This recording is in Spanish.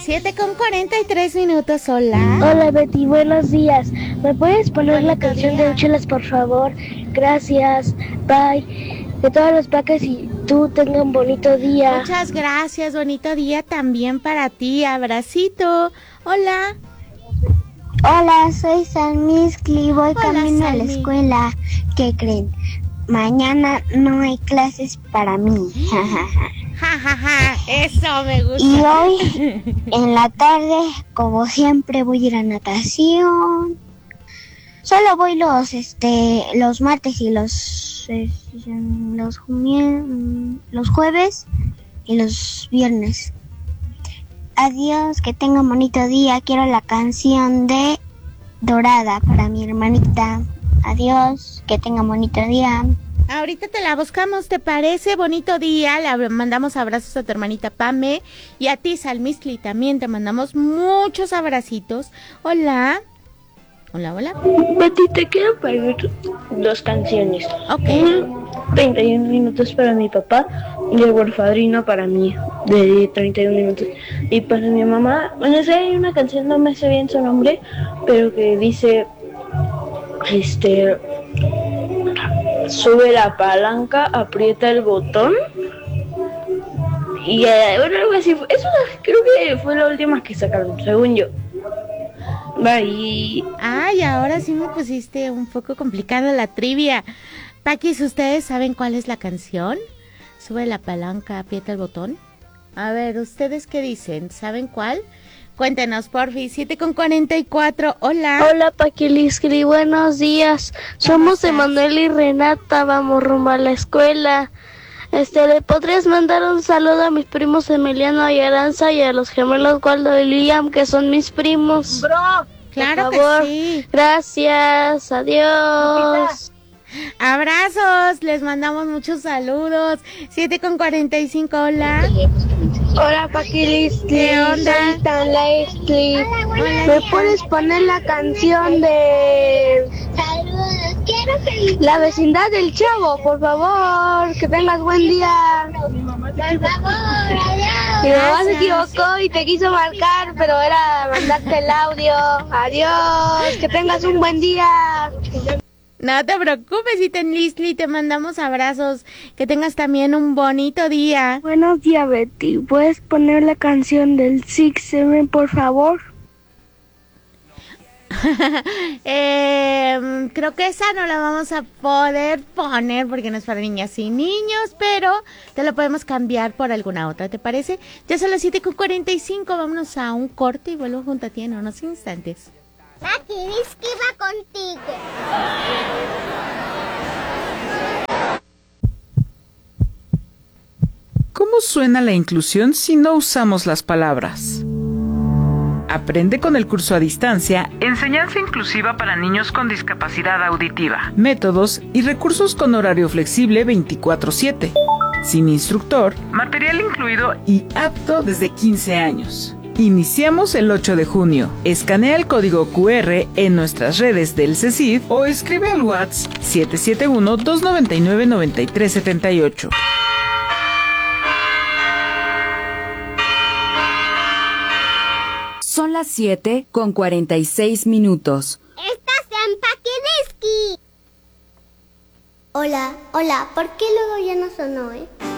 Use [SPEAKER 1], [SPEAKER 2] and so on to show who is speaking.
[SPEAKER 1] 7:43, hola.
[SPEAKER 2] Hola Betty, buenos días. ¿Me puedes poner la canción de Úchelas, por favor? Gracias, bye. Que todos los paques y tú tengan un bonito día.
[SPEAKER 1] Muchas gracias, bonito día también para ti, abracito. Hola.
[SPEAKER 3] Hola, soy Salmiscli, voy camino a la
[SPEAKER 1] Salmi.
[SPEAKER 3] escuela. ¿Qué creen? Mañana no hay clases para mí.
[SPEAKER 1] Ja, ja, ja, eso me gusta.
[SPEAKER 3] Y hoy, en la tarde, como siempre, voy a ir a natación. Solo voy los martes y los jueves y los viernes. Adiós, que tengan bonito día. Quiero la canción de Dorada para mi hermanita. Adiós, que tengan bonito día.
[SPEAKER 1] Ahorita te la buscamos, ¿te parece? Bonito día, le mandamos abrazos a tu hermanita Pame y a ti, Salmiscli, también te mandamos muchos abracitos. Hola. Hola, hola.
[SPEAKER 4] Betty, te quiero pedir 2 canciones.
[SPEAKER 1] Ok.
[SPEAKER 4] 31 minutos para mi papá y el huerfadrino para mí, de 31 minutos. Y para mi mamá, bueno, sé, hay una canción, no me sé bien su nombre, pero que dice, sube la palanca, aprieta el botón. Y bueno, algo así. Eso creo que fue la última que sacaron, según yo. Bye.
[SPEAKER 1] Ay, ahora sí me pusiste un poco complicada la trivia. Paquis, ¿ustedes saben cuál es la canción? Sube la palanca, aprieta el botón. A ver, ¿ustedes qué dicen? ¿Saben cuál? Cuéntenos, porfi. 7:44, hola.
[SPEAKER 2] Hola Paquiliscri, buenos días. Somos Emanuel y Renata, vamos rumbo a la escuela. ¿Le podrías mandar un saludo a mis primos Emiliano y Aranza y a los gemelos Waldo y Liam, que son mis primos?
[SPEAKER 1] Claro
[SPEAKER 2] por favor.
[SPEAKER 1] que sí.
[SPEAKER 2] Gracias, adiós.
[SPEAKER 1] Abrazos, les mandamos muchos saludos. 7:45, hola.
[SPEAKER 2] Hola Paquiliscri,
[SPEAKER 1] ¿Qué onda?
[SPEAKER 2] soy Tanlaiscli.
[SPEAKER 1] Hola,
[SPEAKER 2] ¿Me
[SPEAKER 1] hija.
[SPEAKER 2] puedes poner la canción de La vecindad del Chavo, por favor? Que tengas buen día.
[SPEAKER 3] Por favor, adiós.
[SPEAKER 2] Mi mamá se
[SPEAKER 1] Gracias.
[SPEAKER 2] equivocó y te quiso marcar, pero era mandarte el audio. Adiós, que tengas un buen día.
[SPEAKER 1] No te preocupes, Lisli, te mandamos abrazos. Que tengas también un bonito día.
[SPEAKER 2] Buenos días, Betty. ¿Puedes poner la canción del Six Seven, por favor?
[SPEAKER 1] Creo que esa no la vamos a poder poner porque no es para niñas y niños, pero te lo podemos cambiar por alguna otra, ¿te parece? Ya son las 7:45, vámonos a un corte y vuelvo junto a ti en unos instantes.
[SPEAKER 3] Paquiliscli va contigo.
[SPEAKER 5] ¿Cómo suena la inclusión si no usamos las palabras? Aprende con el curso a distancia Enseñanza Inclusiva para Niños con Discapacidad Auditiva. Métodos y recursos con horario flexible 24/7. Sin instructor, material incluido y apto desde 15 años. Iniciamos el 8 de junio. Escanea el código QR en nuestras redes del CECID o escribe al WhatsApp 771-299-9378.
[SPEAKER 6] Son las 7:46.
[SPEAKER 3] Estás en Paquiliscli. Hola, ¿por qué luego ya no sonó,